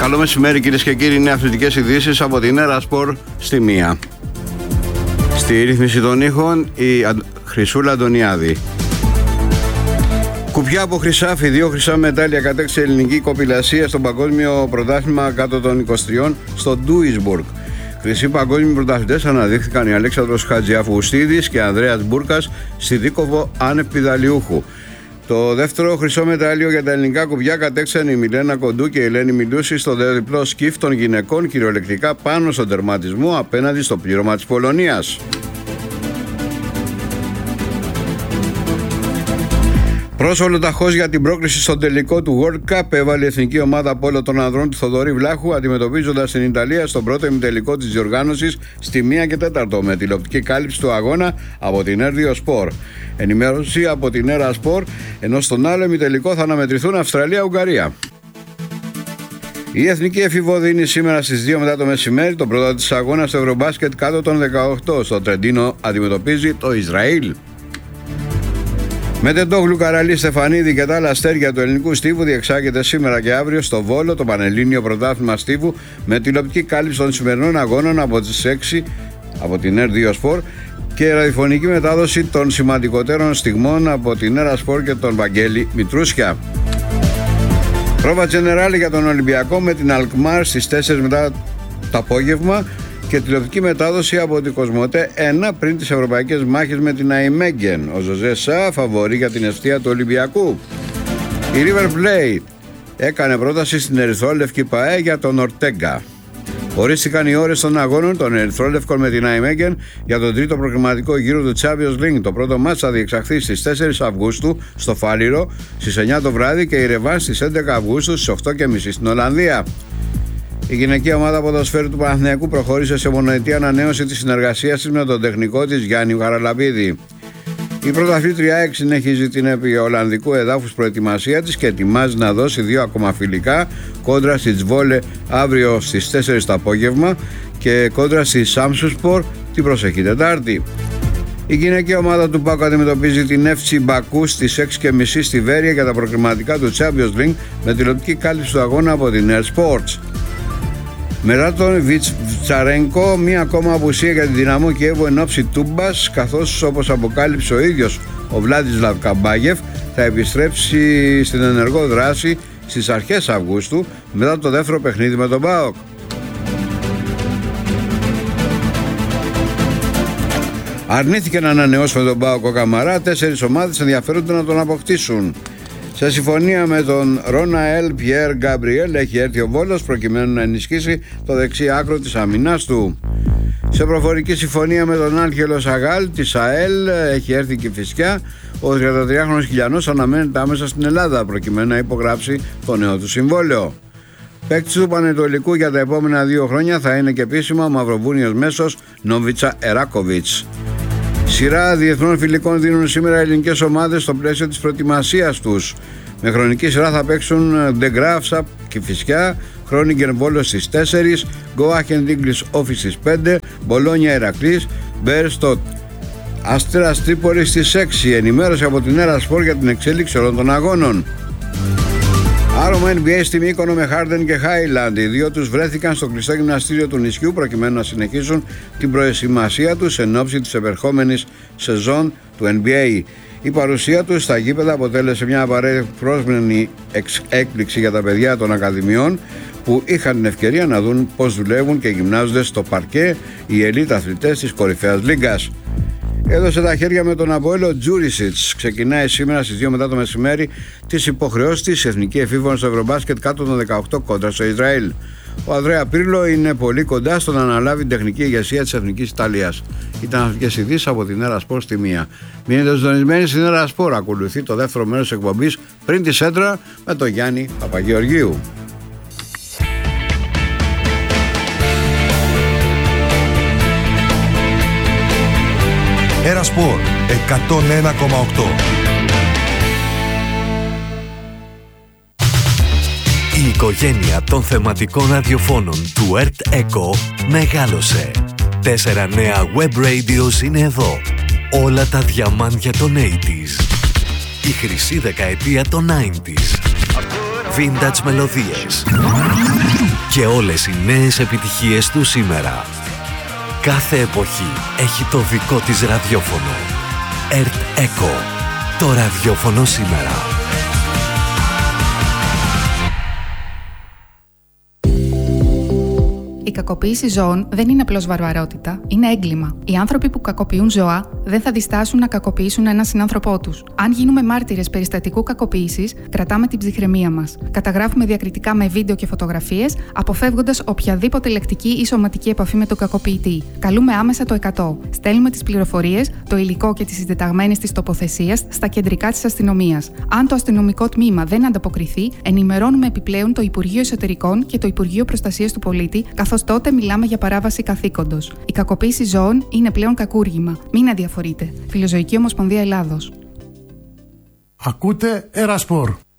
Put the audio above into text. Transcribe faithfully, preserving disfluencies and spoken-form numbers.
Καλό μεσημέρι κυρίες και κύριοι, είναι αθλητικές ειδήσεις από την Έρα Σπορ στη μία. Στη ρύθμιση των ήχων η Αν... Χρυσούλα Αντωνιάδη. Κουπιά από χρυσάφι, δύο χρυσά μετάλλια κατέκτησε η ελληνική κοπηλασία στο παγκόσμιο πρωτάθλημα κάτω των είκοσι τριών στο Ντούισμπουργκ. Χρυσοί παγκόσμιοι πρωταθλητές αναδείχθηκαν οι Αλέξανδρος Χατζιαφουστίδης και Ανδρέας Μπούρκας στη δίκοβο άνευ πηδαλιούχου. Το δεύτερο χρυσό μετάλλιο για τα ελληνικά κουπιά κατέξαν η Μιλένα Κοντού και η Ελένη Μιλούση στο διπλό σκιφ των γυναικών, κυριολεκτικά πάνω στον τερματισμό απέναντι στο πλήρωμα της Πολωνίας. Πρόσωλο ταχώς για την πρόκριση στον τελικό του World Cup έβαλε η εθνική ομάδα πόλο των ανδρών του Θοδωρή Βλάχου, αντιμετωπίζοντας την Ιταλία στον πρώτο ημιτελικό της διοργάνωσης στη μία και τέταρτο με τηλεοπτική κάλυψη του αγώνα από την Έρδιο Σπορ. Ενημέρωση από την Έρα Σπορ, ενώ στον άλλο ημιτελικό θα αναμετρηθούν Αυστραλία-Ουγγαρία. Η εθνική εφηβό δίνει σήμερα στις δύο μετά το μεσημέρι τον πρώτο της αγώνα στο Ευρωμπάσκετ κάτω των δεκαοκτώ. Στο Τρεντίνο αντιμετωπίζει το Ισραήλ. Με Τεντόγλου, Καραλή, Στεφανίδη και τα άλλα αστέρια του ελληνικού στίβου διεξάγεται σήμερα και αύριο στο Βόλο το Πανελλήνιο Πρωτάθλημα Στίβου με τηλεοπτική κάλυψη των σημερινών αγώνων από τις έξι από την Έρδιο Σπορ και ραδιοφωνική μετάδοση των σημαντικότερων στιγμών από την Έρα Σπορ και τον Βαγγέλη Μητρούσια. Πρόβα Τζενεράλη για τον Ολυμπιακό με την Αλκμάρ στις τέσσερις μετά το απόγευμα και τηλεοπτική μετάδοση από την Κοσμοτέ ένα πριν τις ευρωπαϊκές μάχες με την Αϊμέγγεν. Ο Ζωζέ Σα φαβορεί για την ευθεία του Ολυμπιακού. Η River Plate έκανε πρόταση στην Ερυθρόλευκη ΠΑΕ για τον Ορτέγκα. Ορίστηκαν οι ώρες των αγώνων των Ερυθρόλευκων με την Αϊμέγγεν για τον τρίτο προκριματικό γύρο του Champions League. Το πρώτο μάτς θα διεξαχθεί στις τέσσερις Αυγούστου στο Φάληρο στις εννιά το βράδυ και η ρεβάν στις έντεκα Αυγούστου στις οκτώ και μισή στην Ολλανδία. Η γυναικεία ομάδα ποδοσφαίρου του Παναθηναϊκού προχώρησε σε μονοετή ανανέωση της συνεργασίας της με τον τεχνικό της Γιάννη Χαραλαμπίδη. Η πρωταθλήτρια έξι συνεχίζει την επί Ολλανδικού εδάφους προετοιμασία της και ετοιμάζει να δώσει δύο ακόμα φιλικά κόντρα στη Τσβόλε αύριο στις τέσσερις το απόγευμα και κόντρα στη Σάμσουσπορ την προσεχή Τετάρτη. Η γυναικεία ομάδα του ΠΑΟΚ αντιμετωπίζει την εφ σι Μπακού στις έξι και μισή στη Βέρεια για τα προκριματικά του Champions League με τηλεοπτική κάλυψη του αγώνα από την Air Sports. Μετά τον Βιτσαρένκο, μία ακόμα απουσία για την Δυναμό Κιέβου εν ώψη Τούμπας, καθώς όπως αποκάλυψε ο ίδιος ο Βλάντισλαβ Καμπάγεφ θα επιστρέψει στην ενεργό δράση στις αρχές Αυγούστου μετά το δεύτερο παιχνίδι με τον ΠΑΟΚ. Αρνήθηκε να ανανεώσει με τον ΠΑΟΚ ο Καμαρά, τέσσερις ομάδες ενδιαφέρονται να τον αποκτήσουν. Σε συμφωνία με τον Ρόναελ Πιέρ Γκαμπριέλ έχει έρθει ο Βόλος προκειμένου να ενισχύσει το δεξί άκρο της αμυνάς του. Σε προφορική συμφωνία με τον Άλγελο Σαγάλ της ΑΕΛ έχει έρθει και Κηφισιά. Ο τριαντατριάχρονος Χιλιανός αναμένεται άμεσα στην Ελλάδα προκειμένου να υπογράψει το νέο του συμβόλαιο. Παίκτης του Πανετολικού για τα επόμενα δύο χρόνια θα είναι και επίσημα ο Μαυροβούνιος μέσος Νόβιτσα Εράκοβιτς. Σειρά διεθνών φιλικών δίνουν σήμερα ελληνικές ομάδες στο πλαίσιο της προετοιμασίας τους. Με χρονική σειρά θα παίξουν The Graphs Up Κηφισιά, Χρόνιγκεν Βόλος στις τέσσερις, Go Ahead English Office στις πέντε, Μπολόνια Ηρακλής, Μπέρστοτ Αστέρας Τρίπολης στις έξι. Ενημέρωση από την Έρα Σπορ για την εξέλιξη όλων των αγώνων. Άρωμα εν μπι έι στη Μύκονο με Harden και Highland. Οι δύο τους βρέθηκαν στο κλειστό γυμναστήριο του νησιού προκειμένου να συνεχίσουν την προετοιμασία τους εν ώψη της επερχόμενης σεζόν του εν μπι έι. Η παρουσία τους στα γήπεδα αποτέλεσε μια απαραίτητη έκπληξη για τα παιδιά των ακαδημιών που είχαν την ευκαιρία να δουν πώς δουλεύουν και γυμνάζονται στο παρκέ οι ελίτ αθλητές της κορυφαίας λίγκας. Έδωσε τα χέρια με τον Αποέλο Τζούρισιτς. Ξεκινάει σήμερα στις δύο μετά το μεσημέρι τις υποχρεώσεις της εθνική εφήβων στο Ευρωμπάσκετ κάτω των δεκαοκτώ κόντρα στο Ισραήλ. Ο Ανδρέα Πύρλο είναι πολύ κοντά στο να αναλάβει την τεχνική ηγεσία της Εθνικής Ιταλίας. Ήταν αθλητικές ειδήσεις από την Έρα Σπορ στη μία. Μείνετε συντονισμένοι στην Έρα Σπορ. Ακολουθεί το δεύτερο μέρος της εκπομπής πριν τη Σέντρα με τον Γιάννη Παπαγεωργίου. Έρα Σπορ εκατόν ένα κόμμα οκτώ. Η οικογένεια των θεματικών ραδιοφώνων του ΕΡΤ ΕΚΟ μεγάλωσε. Τέσσερα νέα web radios είναι εδώ. Όλα τα διαμάντια των ογδόντα. Η χρυσή δεκαετία των ενενήντα. Vintage μελωδίες. και όλες οι νέες επιτυχίες του σήμερα. Κάθε εποχή έχει το δικό της ραδιόφωνο. ΕΡΤ ΕΚΟ. Το ραδιόφωνο σήμερα. Η κακοποίηση ζώων δεν είναι απλώς βαρβαρότητα, είναι έγκλημα. Οι άνθρωποι που κακοποιούν ζώα δεν θα διστάσουν να κακοποιήσουν έναν συνάνθρωπό τους. Αν γίνουμε μάρτυρες περιστατικού κακοποίησης, κρατάμε την ψυχραιμία μας. Καταγράφουμε διακριτικά με βίντεο και φωτογραφίες, αποφεύγοντας οποιαδήποτε λεκτική ή σωματική επαφή με τον κακοποιητή. Καλούμε άμεσα το εκατό. Στέλνουμε τις πληροφορίες, το υλικό και τις συντεταγμένες της τοποθεσίας στα κεντρικά της αστυνομίας. Αν το αστυνομικό τμήμα δεν ανταποκριθεί, ενημερώνουμε επιπλέον το Υπουργείο Εσωτερικών και το Υπουργείο Προστασίας του Πολίτη, καθώς τότε μιλάμε για παράβαση καθήκοντος. Η κακοποίηση ζώων είναι πλέον κακούργημα. Μην αδιαφορείτε. Φιλοζωική Ομοσπονδία Ελλάδος. Ακούτε Ερασπορ.